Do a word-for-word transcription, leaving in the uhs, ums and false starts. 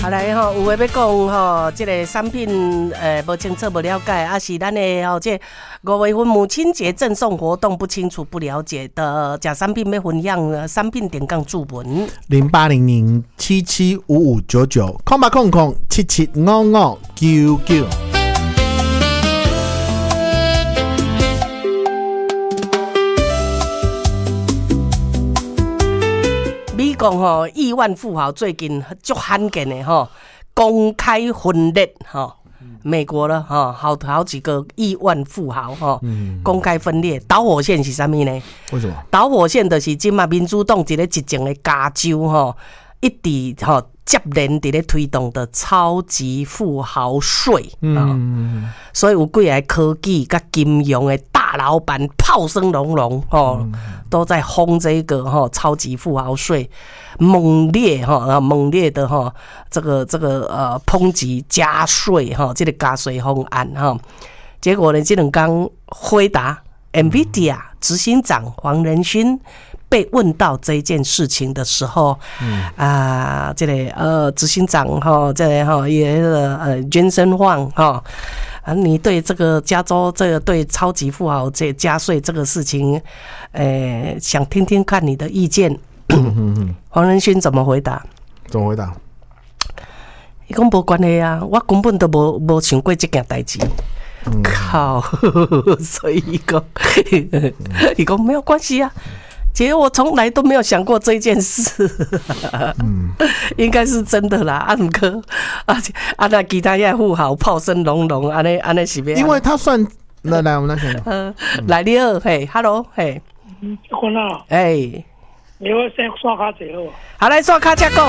啊来吼，有话要讲吼，这个产品呃无清楚、无了解，啊是咱的吼这五月份母亲节赠送活动不清楚、不了解的假产品要分享，产品点杠注文零八零零七七五五九九空八空空七七五五九九。 美国吼亿万富豪最近足罕见的吼公开分裂吼，美国了吼好好几个亿万富豪吼、嗯、公开分裂，导火线是啥物呢？ 为什么？ 导火线就是今嘛民主党一个执政的加州吼，一直吼接连伫咧推动的超级富豪税，嗯，所以有几个科技甲金融的大老板炮声隆隆吼，都在轰这个吼超级富豪税，猛烈哈猛烈的哈这个这个呃抨击加税哈这个加税方案哈，结果呢这两天辉达 NVIDIA 执行长黄仁勋被问到这一件事情的时候，嗯啊，这个呃执行长哈，这个哈也呃 Jensen Huang 哈啊，你对这个加州这个对超级富豪这加税这个事情，呃，想听听看你的意见。黄仁勋怎么回答？ 怎么回答？ 他说没关系啊，我根本都没没想过这件代志。嗯、靠，所以他说，他说没有关系啊。其实我从来都没有想过这件事，嗯，应该是真的啦。啊，不过啊啊，那其他遐富豪炮声隆隆，安尼安尼是要？ 因为他算来来，我们来想， 呃，来你好，嘿 ，Hello， 嘿， 嗯，关啊， 哎， 你好，先刷卡者好， 好来刷卡再讲。